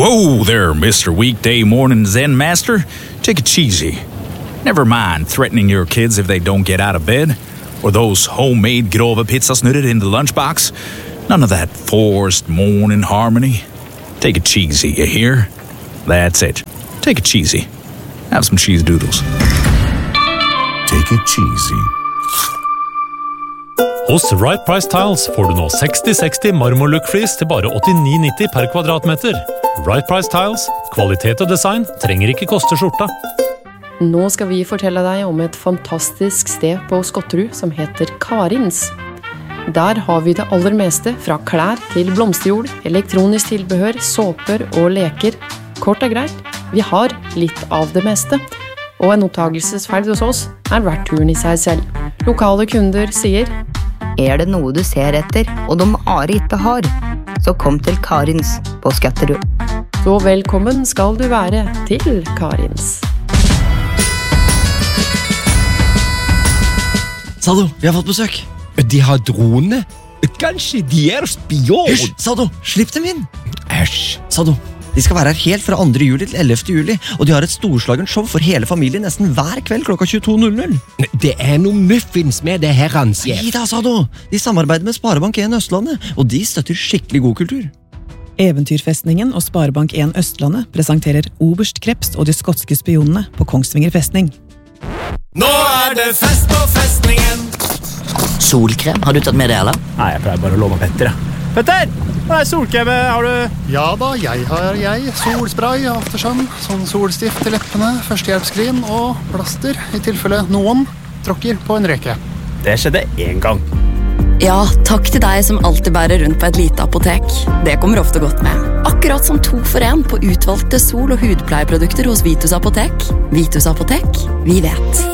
Whoa there, Mr. Weekday Morning Zen Master. Take it cheesy. Never mind threatening your kids if they don't get out of bed, or those homemade grove pizzasnurrer in the lunchbox. None of that forced morning harmony. Take it cheesy, you hear? That's it. Take it cheesy. Have some cheese doodles. Take it cheesy. Hos Right Price Tiles får du nå 60-60 marmorlook-flis til bare 89,90 per kvadratmeter. Right Price Tiles, kvalitet og design trenger ikke koste skjorta. Nå skal vi fortelle deg om et fantastisk sted på Skotterud som heter Karins. Der har vi det aller meste, fra klær til blomsterjord, elektronisk tilbehør, såper og leker. Kort og greit, vi har litt av det meste. Og en opptagelsesferd hos oss verdt turen i seg selv. Lokale kunder sier: det noe du ser etter, og de Are ikke har, så kom til Karins på Skotterud. Så velkommen skal du være til Karins. Sado, vi har fått besøk. De har drone. Kanskje de spion. Hysj, Sado, slipp dem inn. Æsj. Sado, de skal være her helt fra 2. juli til 11. juli, og de har et storslagent show for hele familien nesten hver kveld klokka 22.00. Det noe muffins med det her, Ansjef. Gi da, Sado. De samarbeider med Sparebank 1 Østlandet, og de støtter skikkelig god kultur. Eventyrfestningen og Sparebank 1 Østlandet presenterer Oberst Krebs og de skotske spionene på Kongsvinger festning. Nå det fest på festningen! Solkrem, har du tatt med det, eller? Nei, jeg pleier bare å låne Petter, Petter! Hva solkrem har du? Ja da, jeg har solspray, aftersun, sånn solstift til leppene, førstehjelpsskrin og plaster, i tilfelle noen tråkker på en reke. Det skjedde en gang. Ja, takk til deg som alltid bærer rundt på et lite apotek. Det kommer ofte godt med. Akkurat som 2 for 1 på utvalgte sol- og hudpleieprodukter hos Vitus Apotek. Vitus Apotek, vi vet.